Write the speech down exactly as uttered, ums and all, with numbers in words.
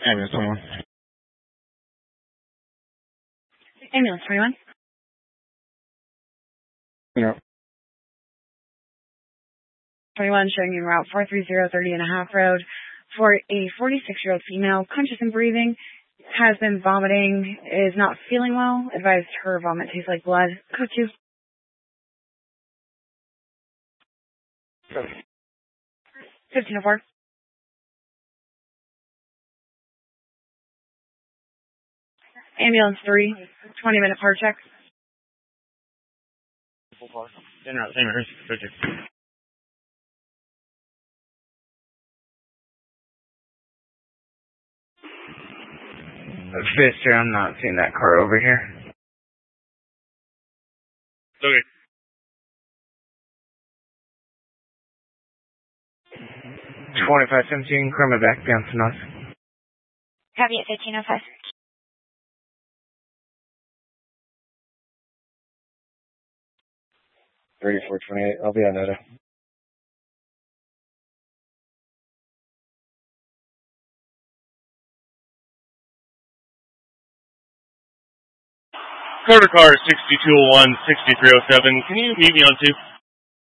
Ambulance twenty-one. Ambulance twenty-one. No. twenty-one showing you route four three zero thirty and a half road for a forty-six-year-old female, conscious and breathing, has been vomiting, is not feeling well. Advised her vomit tastes like blood. Code two. fifteen oh four. Ambulance three, twenty minute car check. In route, same areas. Fister, I'm not seeing that car over here. Okay. twenty-five seventeen, Chroma back down to north. Copy at fifteen oh five. thirty-four twenty-eight, I'll be on Nota. Carter car sixty-two oh one, sixty-three oh seven, can you meet me on two?